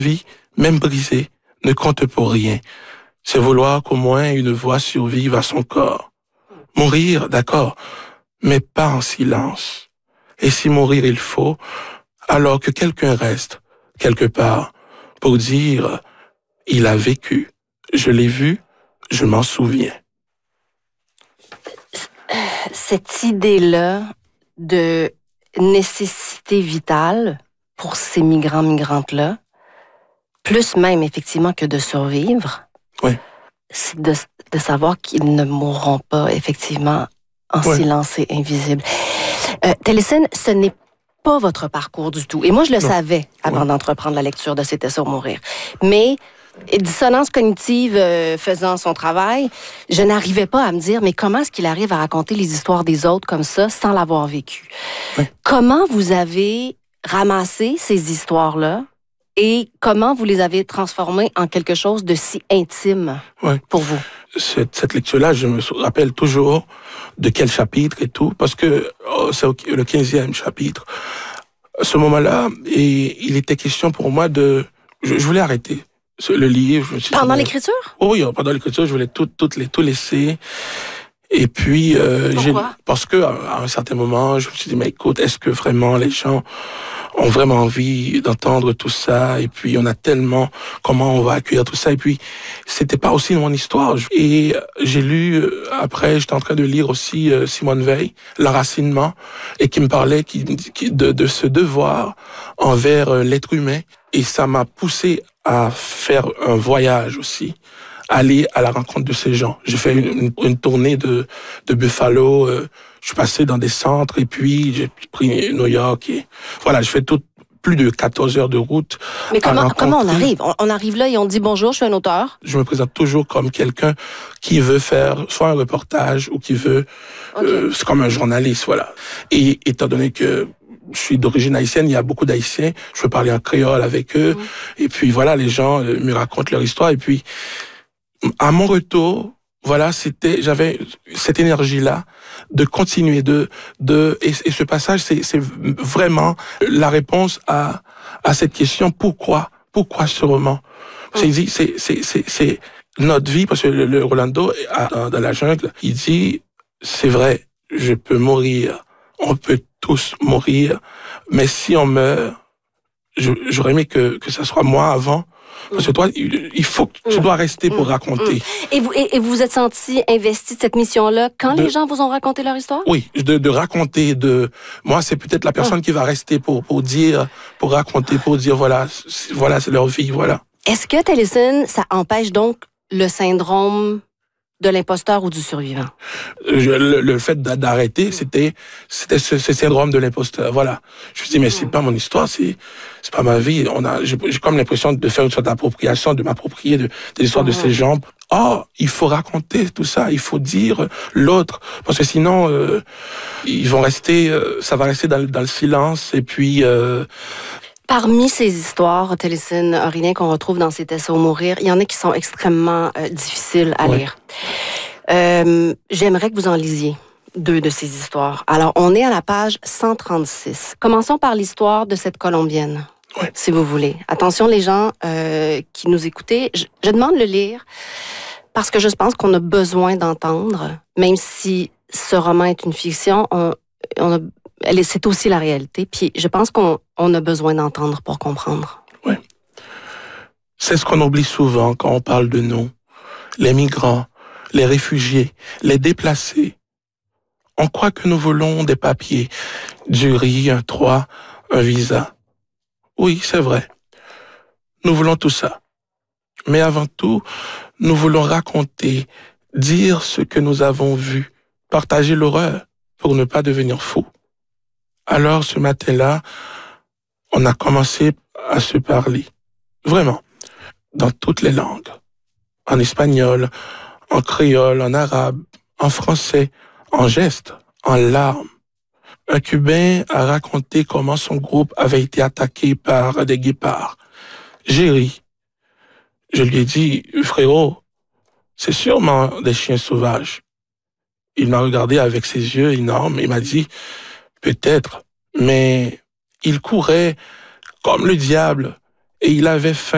Vie, même brisée, ne compte pour rien. C'est vouloir qu'au moins une voix survive à son corps. Mourir, d'accord, mais pas en silence. Et si mourir il faut, alors que quelqu'un reste, quelque part, pour dire « il a vécu, je l'ai vu, je m'en souviens ». Cette idée-là de nécessité vitale pour ces migrantes-là, plus même effectivement que de survivre, oui. C'est de savoir qu'ils ne mourront pas effectivement en silence et invisible. Taliesin, ce n'est pas votre parcours du tout. Et moi, je le savais avant d'entreprendre la lecture de C'était ça ou mourir. Mais dissonance cognitive faisant son travail, je n'arrivais pas à me dire, mais comment est-ce qu'il arrive à raconter les histoires des autres comme ça sans l'avoir vécu? Oui. Comment vous avez ramassé ces histoires-là et comment vous les avez transformées en quelque chose de si intime pour vous? Cette lecture-là, je me rappelle toujours de quel chapitre et tout, parce que c'est le 15e chapitre. À ce moment-là, et il était question pour moi de... Je voulais arrêter le livre. Je me suis pendant l'écriture? Oui, pendant l'écriture, je voulais tout laisser. Et puis, parce que à un certain moment, je me suis dit, mais écoute, est-ce que vraiment les gens ont vraiment envie d'entendre tout ça? Et puis, on a tellement, comment on va accueillir tout ça? Et puis, c'était pas aussi mon histoire. Et j'ai lu, après, j'étais en train de lire aussi Simone Veil, L'enracinement, et qui me parlait de ce devoir envers l'être humain. Et ça m'a poussé à faire un voyage aussi, aller à la rencontre de ces gens. J'ai fait une tournée de Buffalo, je suis passé dans des centres et puis j'ai pris New York et voilà, je fais plus de 14 heures de route. Mais comment on arrive? On arrive là et on dit bonjour, je suis un auteur. Je me présente toujours comme quelqu'un qui veut faire soit un reportage ou qui veut, c'est comme un journaliste, voilà. Et étant donné que je suis d'origine haïtienne, il y a beaucoup d'Haïtiens, je peux parler en créole avec eux, et puis voilà, les gens me racontent leur histoire, et puis à mon retour, voilà, j'avais cette énergie-là de continuer et ce passage, c'est vraiment la réponse à cette question, pourquoi ce roman? C'est notre vie, parce que le Rolando, dans la jungle, il dit, c'est vrai, je peux mourir, on peut tous mourir, mais si on meurt, j'aurais aimé que ça soit moi avant. Parce que toi, il faut que tu dois rester pour raconter. Et vous vous êtes senti investi de cette mission-là quand les gens vous ont raconté leur histoire? Oui, de raconter. Moi, c'est peut-être la personne qui va rester pour dire, pour raconter, pour dire voilà, c'est leur vie, voilà. Est-ce que, Taliesin, ça empêche donc le syndrome de l'imposteur ou du survivant? Le fait d'arrêter, c'était ce syndrome de l'imposteur. Voilà. Je me suis dit, mais c'est pas mon histoire, c'est pas ma vie. J'ai comme l'impression de faire une sorte d'appropriation, de m'approprier de l'histoire de ces gens. Il faut raconter tout ça, il faut dire l'autre, parce que sinon, ils vont rester, ça va rester dans le silence, et puis... Parmi ces histoires, Taliesin Aurélien, qu'on retrouve dans C'était ça ou mourir, il y en a qui sont extrêmement difficiles à lire. J'aimerais que vous en lisiez 2 de ces histoires. Alors, on est à la page 136. Commençons par l'histoire de cette Colombienne, si vous voulez. Attention, les gens qui nous écoutez, je demande de le lire parce que je pense qu'on a besoin d'entendre, même si ce roman est une fiction, c'est aussi la réalité. Puis je pense qu'on a besoin d'entendre pour comprendre. Oui. C'est ce qu'on oublie souvent quand on parle de nous. Les migrants, les réfugiés, les déplacés. On croit que nous voulons des papiers, du riz, un toit, un visa. Oui, c'est vrai. Nous voulons tout ça. Mais avant tout, nous voulons raconter, dire ce que nous avons vu, partager l'horreur pour ne pas devenir fous. Alors, ce matin-là, on a commencé à se parler. Vraiment. Dans toutes les langues. En espagnol, en créole, en arabe, en français, en gestes, en larmes. Un Cubain a raconté comment son groupe avait été attaqué par des guépards. J'ai ri. Je lui ai dit, frérot, c'est sûrement des chiens sauvages. Il m'a regardé avec ses yeux énormes et m'a dit, peut-être, mais il courait comme le diable et il avait faim.